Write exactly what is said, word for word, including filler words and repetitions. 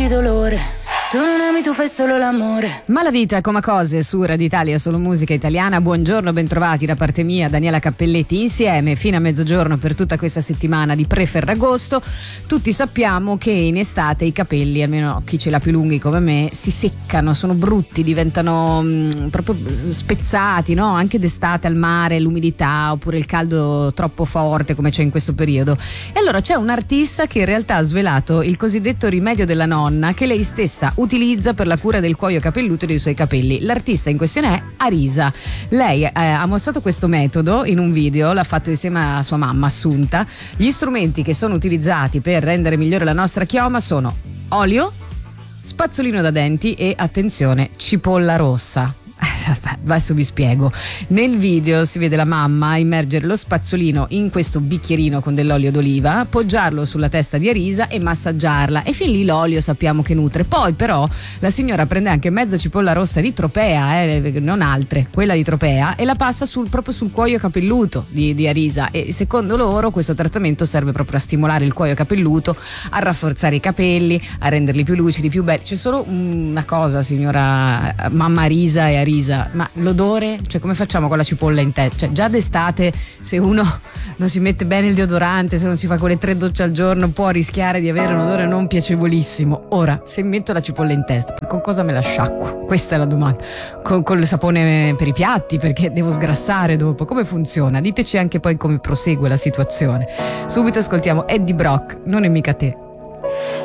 di dolore. Tu non ami, tu fai solo l'amore. Malavita come cose su Radio Italia, solo musica italiana. Buongiorno, bentrovati da parte mia, Daniela Cappelletti, insieme fino a mezzogiorno per tutta questa settimana di pre-Ferragosto. Tutti sappiamo che in estate i capelli, almeno chi ce l'ha più lunghi come me, si seccano, sono brutti, diventano mh, proprio spezzati, no? Anche d'estate al mare, l'umidità oppure il caldo troppo forte come c'è in questo periodo. E allora c'è un artista che in realtà ha svelato il cosiddetto rimedio della nonna che lei stessa utilizza per la cura del cuoio capelluto dei suoi capelli. L'artista in questione è Arisa. Lei eh, ha mostrato questo metodo in un video, l'ha fatto insieme a sua mamma Assunta. Gli strumenti che sono utilizzati per rendere migliore la nostra chioma sono olio, spazzolino da denti e, attenzione, cipolla rossa. Adesso vi spiego. Nel video si vede la mamma immergere lo spazzolino in questo bicchierino con dell'olio d'oliva, appoggiarlo sulla testa di Arisa e massaggiarla, e fin lì l'olio sappiamo che nutre. Poi però la signora prende anche mezza cipolla rossa di Tropea, eh, non altre, quella di Tropea, e la passa sul, proprio sul cuoio capelluto di, di Arisa, e secondo loro questo trattamento serve proprio a stimolare il cuoio capelluto, a rafforzare i capelli, a renderli più lucidi, più belli. C'è solo una cosa, signora mamma Arisa e Arisa, ma l'odore, cioè come facciamo con la cipolla in testa? Cioè già d'estate, se uno non si mette bene il deodorante, se non si fa quelle tre docce al giorno, può rischiare di avere un odore non piacevolissimo. Ora, se metto la cipolla in testa, con cosa me la sciacquo? Questa è la domanda. Con, con il sapone per i piatti, perché devo sgrassare dopo. Come funziona? Diteci anche poi come prosegue la situazione. Subito ascoltiamo Eddie Brock, Non è mica te.